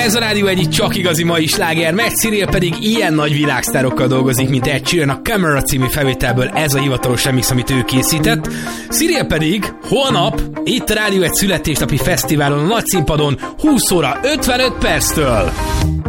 Ez a rádió egyik csak igazi mai sláger, meg Cyril pedig ilyen nagy világsztárokkal dolgozik, mint Ed Sheeran a Camera című felvételből, ez a hivatalos remix, amit ő készített. Cyril pedig holnap itt a Rádió egy születésnapi fesztiválon a nagy színpadon 20 óra 55 perctől.